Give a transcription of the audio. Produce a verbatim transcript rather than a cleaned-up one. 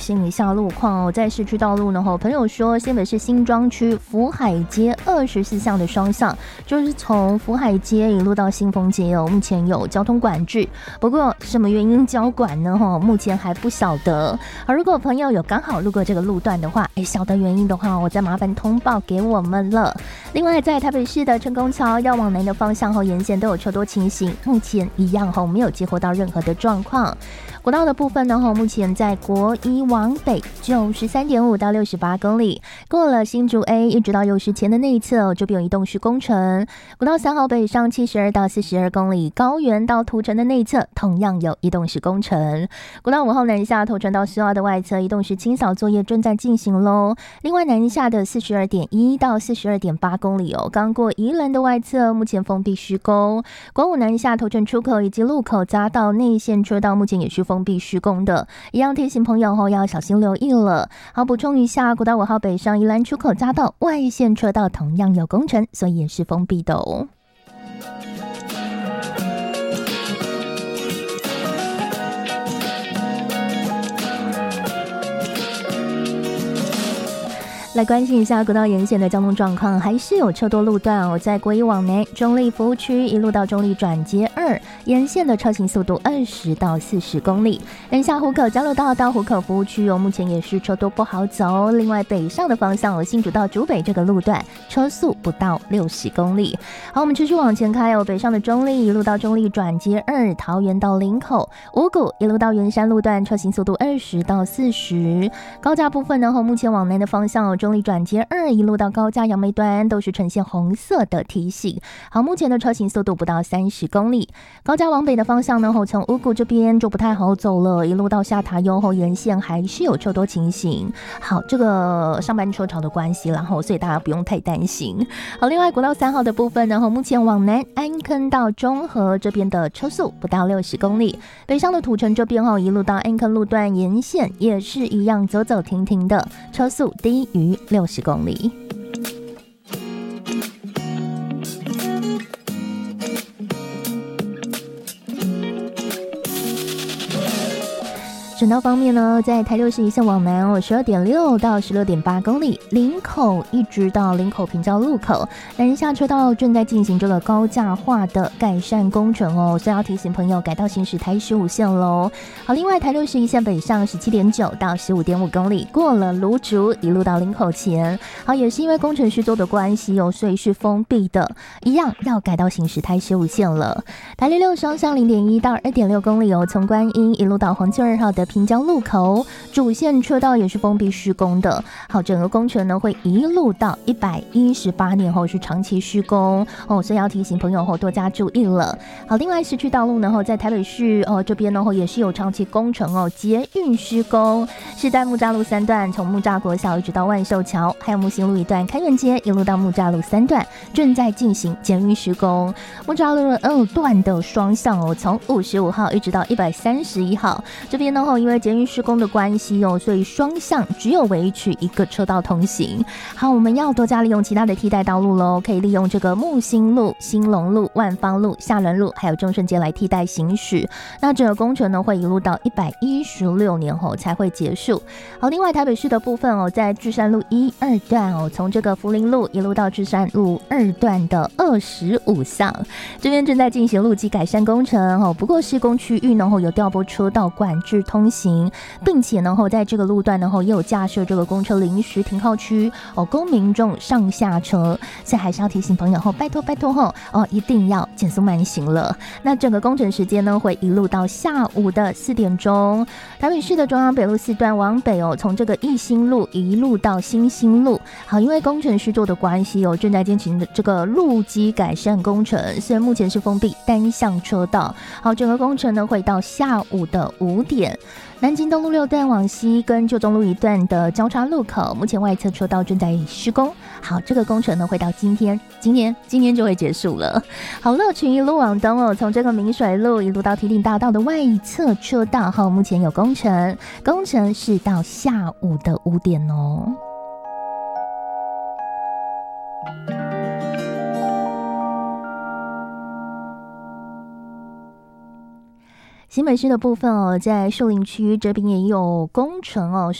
示你下路况哦，在市区道路呢，朋友说新北市新庄区福海街二十四巷的双向，就是从福海街一路到新丰街哦，目前有交通管制，不过什么原因交管呢？目前还不晓得。而如果朋友有刚好路过这个路段的话，哎，晓得原因的话，我再麻烦通报给我们了。另外，在台北市的成功桥要往南的方向后沿线都有车多情形，目前一样后没有接获到任何的状况。国道的部分呢，目前在国一往北九十三点五到六十八公里，过了新竹 A 一直到右石前的内侧，这边有移动式工程。国道三号北上七十二到四十二公里，高原到土城的内侧同样有移动式工程。国道五号南下头城到苏澳的外侧，移动式清扫作业正在进行喽。另外南下的四十二点一到四十二点八公里哦，刚过宜兰的外侧，目前封闭施工。国五南下头城出口以及路口匝道内线车道，目前也是封闭施工的，一样提醒朋友后要小心留意了。好，补充一下，国道五号北上宜兰出口匝道外线车道同样有工程，所以也是封闭的哦。来关心一下国道沿线的交通状况，还是有车多路段哦。在国一往南中立服务区一路到中立转接二，沿线的车行速度二十到四十公里。南下湖口交流道到湖口服务区哦，目前也是车多不好走。另外北上的方向哦，新竹到竹北这个路段车速不到六十公里。好，我们持续往前开哦，北上的中立一路到中立转接二，桃园到林口，五股一路到圆山路段车行速度二十到四十。高架部分呢，目前往南的方向哦，中立转接二一路到高架杨梅端都是呈现红色的提醒。好，目前的车行速度不到三十公里。高架往北的方向呢，后从五股这边就不太好走了，一路到下塔悠后沿线还是有车多情形。好，这个上班车潮的关系，然后所以大家不用太担心。好，另外国道三号的部分呢，目前往南安坑到中和这边的车速不到六十公里，北上的土城这边后一路到安坑路段沿线也是一样走走停停的，车速低于六十公里。省道方面呢，在台六十一线往南哦，十二点六到十六点八公里，林口一直到林口平交路口，南下车道正在进行这个高架化的改善工程哦，所以要提醒朋友改道行驶台十五线喽。好，另外台六十一线北上十七点九到十五点五公里，过了芦竹一路到林口前，好，也是因为工程施作的关系哦，所以是封闭的，一样要改道行驶台十五线了。台六六双向零点一到二点六公里哦，从观音一路到黄金二号的平交路口，主线车道也是封闭施工的。好，整个工程呢会一路到一百一十八年后是长期施工哦，所以要提醒朋友后多加注意了。好，另外市区道路呢，在台北市哦这边呢也是有长期工程哦，捷运施工是在木栅路三段，从木栅国小一直到万寿桥，还有木星路一段开元街一路到木栅路三段正在进行捷运施工。木栅路二段的双向哦，从五十五号一直到一百三十一号这边呢，因为捷运施工的关系哦，所以双向只有维持一个车道通行。好，我们要多加利用其他的替代道路喽，可以利用这个木星路、兴隆路、万芳路、下仑路还有中顺街来替代行驶。那整个工程呢会一路到一百一十六年后才会结束。好，另外台北市的部分哦，在至善路一二段哦，从这个福林路一路到至善路二段的二十五巷，这边正在进行路基改善工程哦，不过施工区域呢有调拨车道管制通行，并且呢在这个路段呢也有架设这个公车临时停靠区哦，供民众上下车，所以还是要提醒朋友后拜托拜托后哦，一定要减速慢行了。那整个工程时间呢会一路到下午的四点钟。台北市的中央北路四段往北哦，从这个义兴路一路到新兴路，好，因为工程施作的关系哦，正在进行的这个路基改善工程，所以目前是封闭单向车道。好，整个工程呢会到下午的五点。南京东路六段往西跟旧中路一段的交叉路口，目前外侧车道正在施工。好，这个工程呢会到今天，今天今天就会结束了。好，乐群一路往东哦，从这个明水路一路到堤顶大道的外侧车道，好，目前有工程，工程是到下午的五点哦。新北市的部分哦，在树林区这边也有工程哦。